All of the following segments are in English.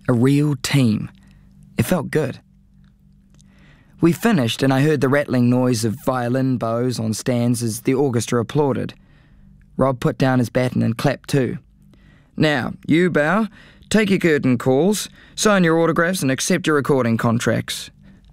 A real team. It felt good. We finished and I heard the rattling noise of violin bows on stands as the orchestra applauded. Rob put down his baton and clapped too. "Now, you bow, take your curtain calls, sign your autographs and accept your recording contracts."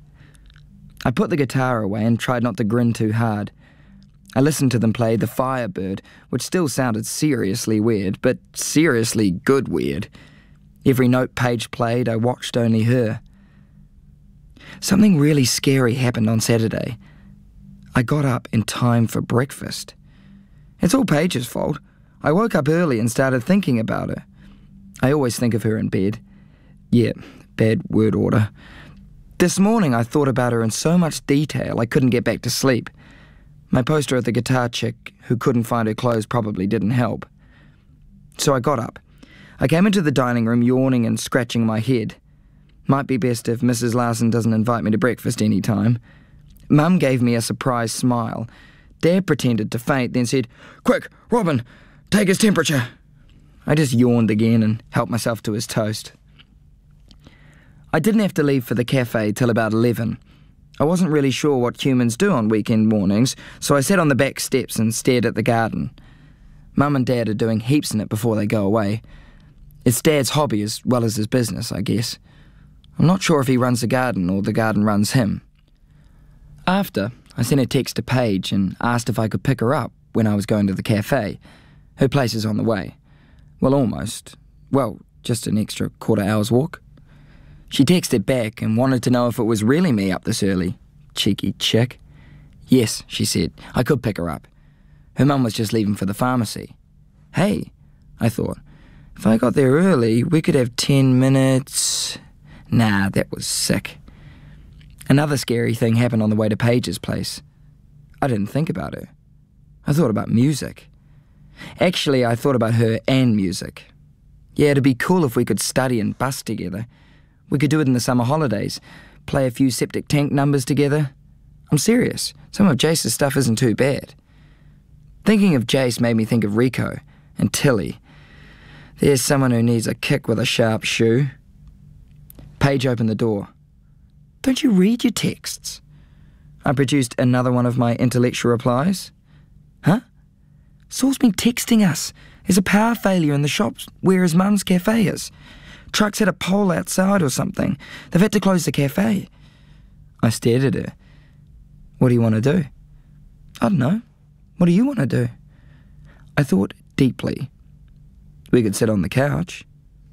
I put the guitar away and tried not to grin too hard. I listened to them play The Firebird, which still sounded seriously weird, but seriously good weird. Every note Paige played, I watched only her. Something really scary happened on Saturday. I got up in time for breakfast. It's all Paige's fault. I woke up early and started thinking about her. I always think of her in bed. Yeah, bad word order. This morning I thought about her in so much detail I couldn't get back to sleep. My poster of the guitar chick who couldn't find her clothes probably didn't help. So I got up. I came into the dining room yawning and scratching my head. Might be best if Mrs. Larson doesn't invite me to breakfast any time. Mum gave me a surprised smile. Dad pretended to faint, then said, "Quick, Robin, take his temperature." I just yawned again and helped myself to his toast. I didn't have to leave for the cafe till about 11. I wasn't really sure what humans do on weekend mornings, so I sat on the back steps and stared at the garden. Mum and Dad are doing heaps in it before they go away. It's Dad's hobby as well as his business, I guess. I'm not sure if he runs the garden or the garden runs him. After, I sent a text to Paige and asked if I could pick her up when I was going to the cafe. Her place is on the way. Well, almost. Well, just an extra quarter-hour's walk. She texted back and wanted to know if it was really me up this early. Cheeky chick. Yes, she said, I could pick her up. Her mum was just leaving for the pharmacy. Hey, I thought, if I got there early, we could have 10 minutes... Nah, that was sick. Another scary thing happened on the way to Paige's place. I didn't think about her. I thought about music. Actually, I thought about her and music. Yeah, it'd be cool if we could study and bus together. We could do it in the summer holidays, play a few Septic Tank numbers together. I'm serious. Some of Jace's stuff isn't too bad. Thinking of Jace made me think of Rico and Tilly. There's someone who needs a kick with a sharp shoe. Paige opened the door. Don't you read your texts? I produced another one of my intellectual replies. Huh? Saul's been texting us. There's a power failure in the shops where his mum's cafe is. Trucks had a pole outside or something. They've had to close the cafe. I stared at her. What do you want to do? I don't know. What do you want to do? I thought deeply. We could sit on the couch.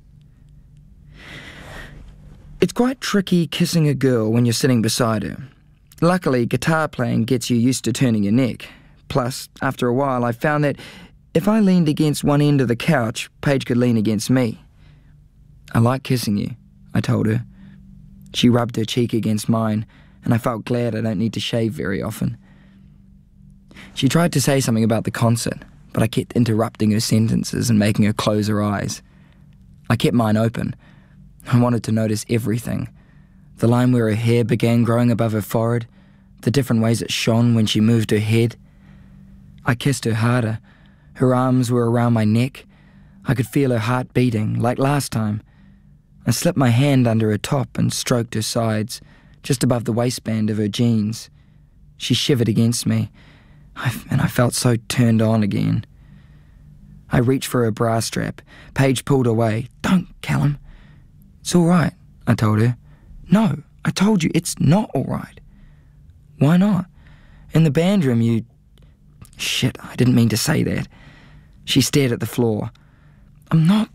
It's quite tricky kissing a girl when you're sitting beside her. Luckily, guitar playing gets you used to turning your neck. Plus, after a while, I found that if I leaned against one end of the couch, Paige could lean against me. I like kissing you, I told her. She rubbed her cheek against mine, and I felt glad I don't need to shave very often. She tried to say something about the concert, but I kept interrupting her sentences and making her close her eyes. I kept mine open. I wanted to notice everything. The line where her hair began growing above her forehead, the different ways it shone when she moved her head. I kissed her harder. Her arms were around my neck. I could feel her heart beating, like last time. I slipped my hand under her top and stroked her sides, just above the waistband of her jeans. She shivered against me, and I felt so turned on again. I reached for her bra strap. Paige pulled away. Don't, Callum. It's all right, I told her. No, I told you, it's not all right. Why not? In the band room you... Shit, I didn't mean to say that. She stared at the floor. I'm not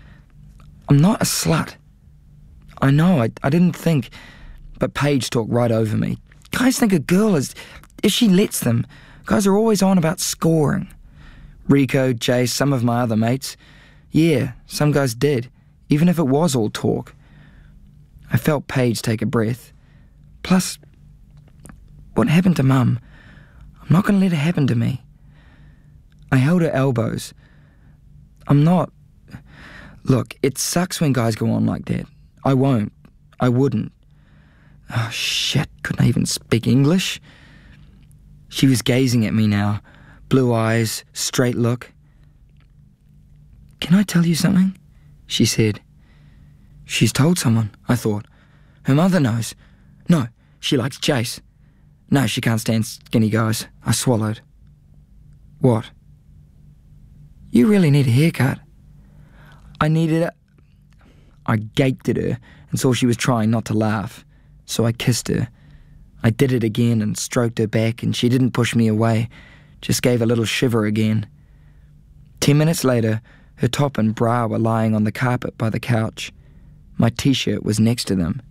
a slut. I know, I didn't think... But Paige talked right over me. Guys think a girl is... If she lets them, guys are always on about scoring. Rico, Jace, some of my other mates. Yeah, some guys did, even if it was all talk. I felt Paige take a breath. Plus, what happened to Mum? I'm not going to let it happen to me. I held her elbows. I'm not... Look, it sucks when guys go on like that. I won't. I wouldn't. Oh, shit, couldn't I even speak English? She was gazing at me now. Blue eyes, straight look. Can I tell you something? She said. Shh. She's told someone, I thought. Her mother knows. No, she likes Jace. No, she can't stand skinny guys. I swallowed. What? You really need a haircut. I needed it. I gaped at her and saw she was trying not to laugh, so I kissed her. I did it again and stroked her back, and she didn't push me away, just gave a little shiver again. 10 minutes later, her top and bra were lying on the carpet by the couch. My t-shirt was next to them.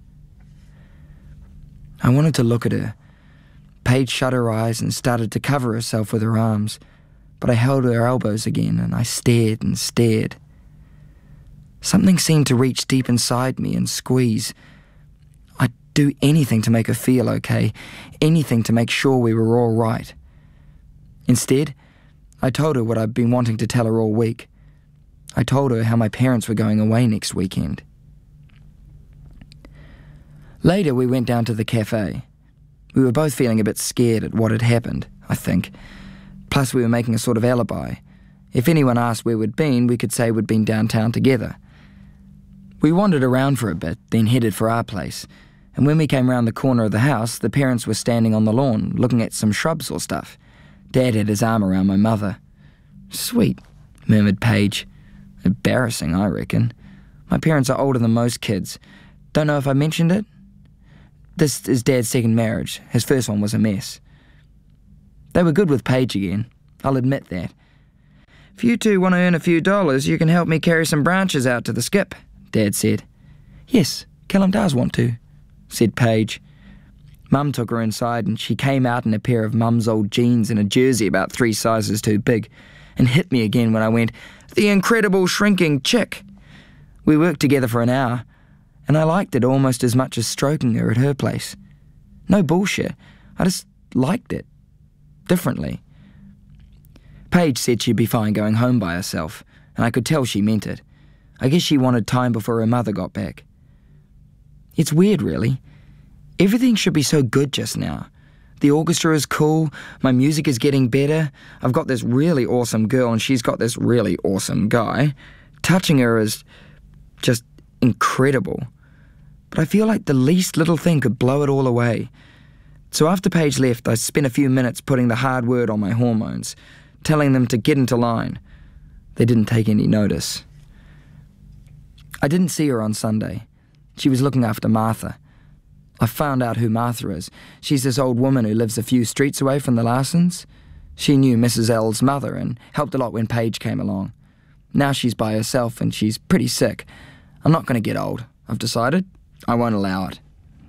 I wanted to look at her. Paige shut her eyes and started to cover herself with her arms, but I held her elbows again and I stared and stared. Something seemed to reach deep inside me and squeeze. I'd do anything to make her feel okay, anything to make sure we were all right. Instead, I told her what I'd been wanting to tell her all week. I told her how my parents were going away next weekend. Later, we went down to the cafe. We were both feeling a bit scared at what had happened, I think. Plus, we were making a sort of alibi. If anyone asked where we'd been, we could say we'd been downtown together. We wandered around for a bit, then headed for our place. And when we came round the corner of the house, the parents were standing on the lawn, looking at some shrubs or stuff. Dad had his arm around my mother. Sweet, murmured Paige. Embarrassing, I reckon. My parents are older than most kids. Don't know if I mentioned it. This is Dad's second marriage. His first one was a mess. They were good with Paige again. I'll admit that. If you two want to earn a few dollars, you can help me carry some branches out to the skip, Dad said. Yes, Callum does want to, said Paige. Mum took her inside and she came out in a pair of Mum's old jeans and a jersey about 3 sizes too big, and hit me again when I went, "The incredible shrinking chick." We worked together for an hour, and I liked it almost as much as stroking her at her place. No bullshit, I just liked it. Differently. Paige said she'd be fine going home by herself, and I could tell she meant it. I guess she wanted time before her mother got back. It's weird, really. Everything should be so good just now. The orchestra is cool, my music is getting better, I've got this really awesome girl and she's got this really awesome guy. Touching her is just incredible. But I feel like the least little thing could blow it all away. So after Paige left, I spent a few minutes putting the hard word on my hormones, telling them to get into line. They didn't take any notice. I didn't see her on Sunday. She was looking after Martha. I found out who Martha is. She's this old woman who lives a few streets away from the Larsons. She knew Mrs. L's mother and helped a lot when Paige came along. Now she's by herself and she's pretty sick. I'm not going to get old, I've decided. I won't allow it.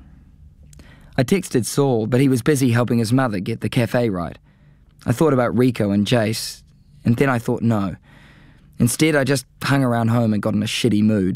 I texted Saul, but he was busy helping his mother get the cafe right. I thought about Rico and Jace, and then I thought no. Instead, I just hung around home and got in a shitty mood.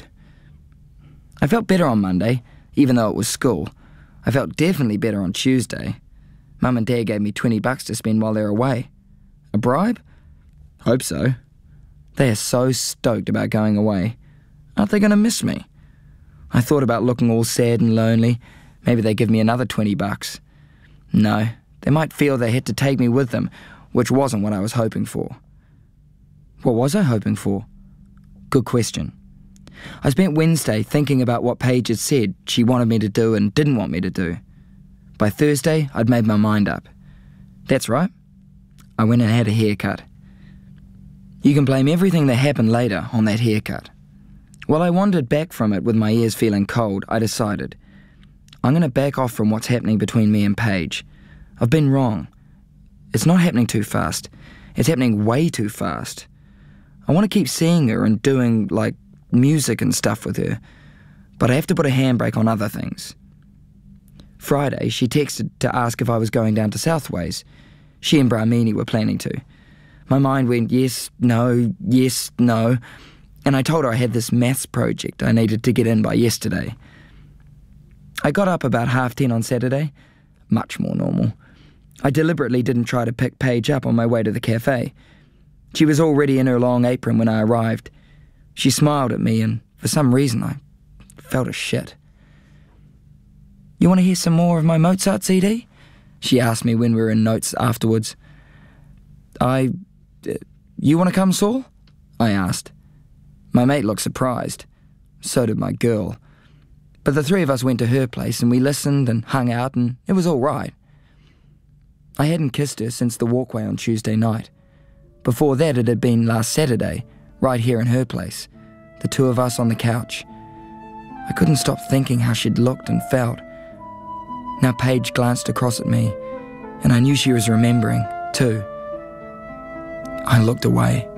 I felt better on Monday, even though it was school. I felt definitely better on Tuesday. Mum and Dad gave me $20 to spend while they're away. A bribe? Hope so. They are so stoked about going away. Aren't they going to miss me? I thought about looking all sad and lonely. Maybe they give me another $20. No, they might feel they had to take me with them, which wasn't what I was hoping for. What was I hoping for? Good question. I spent Wednesday thinking about what Paige had said she wanted me to do and didn't want me to do. By Thursday, I'd made my mind up. That's right. I went and had a haircut. You can blame everything that happened later on that haircut. While I wandered back from it with my ears feeling cold, I decided, I'm going to back off from what's happening between me and Paige. I've been wrong. It's not happening too fast. It's happening way too fast. I want to keep seeing her and doing, music and stuff with her, but I have to put a handbrake on other things. Friday, she texted to ask if I was going down to Southways. She and Brahmini were planning to. My mind went yes, no, and I told her I had this maths project I needed to get in by yesterday. I got up about 10:30 on Saturday, much more normal. I deliberately didn't try to pick Paige up on my way to the cafe. She was already in her long apron when I arrived. She smiled at me, and for some reason I felt a shit. You want to hear some more of my Mozart CD? She asked me when we were in notes afterwards. You want to come, Saul? I asked. My mate looked surprised. So did my girl. But the three of us went to her place and we listened and hung out and it was all right. I hadn't kissed her since the walkway on Tuesday night. Before that it had been last Saturday, right here in her place, the two of us on the couch. I couldn't stop thinking how she'd looked and felt. Now Paige glanced across at me, and I knew she was remembering, too. I looked away.